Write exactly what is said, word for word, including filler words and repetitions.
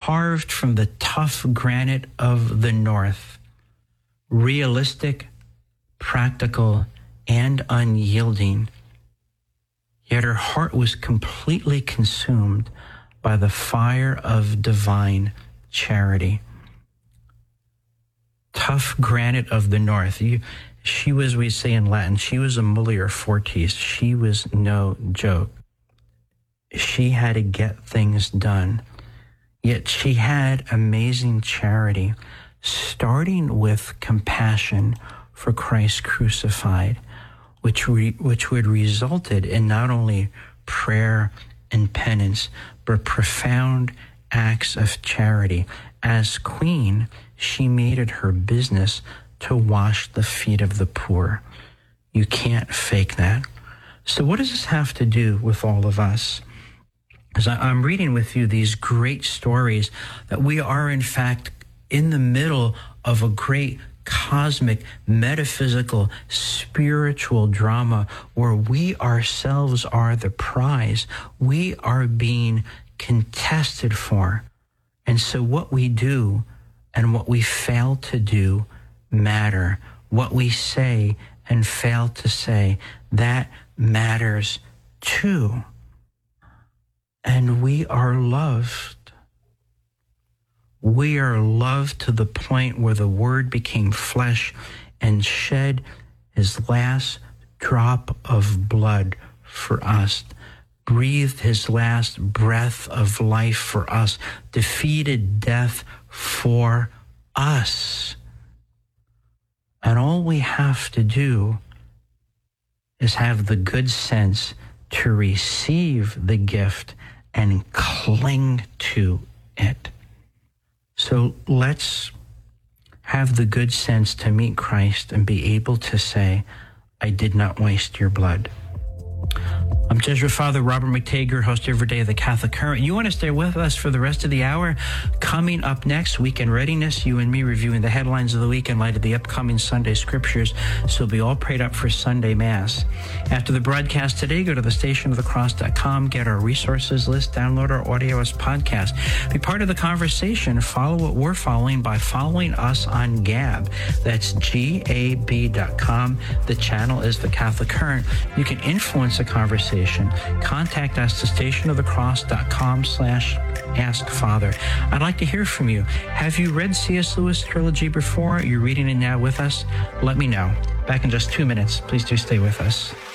carved from the tough granite of the North, realistic, practical, and unyielding. Yet her heart was completely consumed by the fire of divine charity. Tough granite of the North. You, she was, we say in Latin, she was a mulier fortis. She was no joke. She had to get things done. Yet she had amazing charity, starting with compassion for Christ crucified, which re, which would resulted in not only prayer and penance, but profound acts of charity. As queen, she made it her business to wash the feet of the poor. You can't fake that. So what does this have to do with all of us? As I'm reading with you these great stories that we are, in fact, in the middle of a great cosmic, metaphysical, spiritual drama where we ourselves are the prize. We are being contested for. And so what we do and what we fail to do matter. What we say and fail to say, that matters too. And we are loved. We are loved to the point where the Word became flesh and shed his last drop of blood for us, breathed his last breath of life for us, defeated death for us. And all we have to do is have the good sense to receive the gift and cling to it. So let's have the good sense to meet Christ and be able to say, I did not waste your blood. I'm Jesuit Father Robert McTager, host every day of the Catholic Current. You want to stay with us for the rest of the hour? Coming up next, Weekend Readiness, you and me reviewing the headlines of the week in light of the upcoming Sunday scriptures, so be all prayed up for Sunday Mass. After the broadcast today, go to the station of the cross dot com, get our resources list, download our audio as podcast. Be part of the conversation. Follow what we're following by following us on Gab. That's G A B dot com. The channel is the Catholic Current. You can influence the conversation. Contact us to station of the cross dot com slash ask father. I'd like to hear from you. Have you read C S Lewis' trilogy before? You're reading it now with us? Let me know. Back in just two minutes. Please do stay with us.